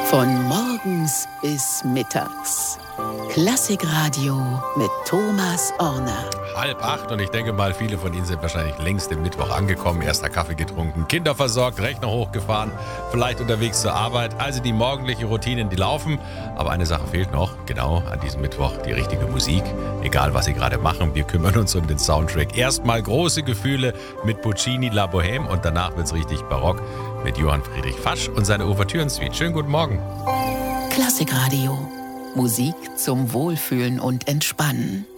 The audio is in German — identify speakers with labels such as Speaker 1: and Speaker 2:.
Speaker 1: Von morgens bis mittags. Klassikradio mit Thomas Orner.
Speaker 2: 7:30 und ich denke mal, viele von Ihnen sind wahrscheinlich längst im Mittwoch angekommen, erster Kaffee getrunken, Kinder versorgt, Rechner hochgefahren, vielleicht unterwegs zur Arbeit. Also die morgendliche Routinen, die laufen. Aber eine Sache fehlt noch, genau an diesem Mittwoch, die richtige Musik. Egal, was Sie gerade machen, wir kümmern uns um den Soundtrack. Erstmal große Gefühle mit Puccini, La Bohème und danach wird's richtig barock mit Johann Friedrich Fasch und seiner Ouvertüren-Suite. Schönen guten Morgen.
Speaker 1: Klassikradio. Musik zum Wohlfühlen und Entspannen.